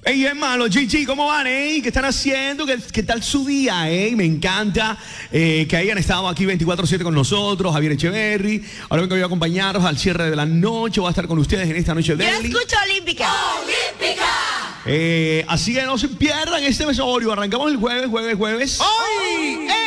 Ey, hermano, Gigi, ¿cómo van, ¿Qué están haciendo? ¿Qué tal su día, Me encanta que hayan estado aquí 24/7 con nosotros, Javier Echeverry. Ahora vengo yo a acompañarlos al cierre de la noche. Voy a estar con ustedes en esta noche de Yo escucho Olímpica. Así que no se pierdan este episodio. Arrancamos el jueves. Hoy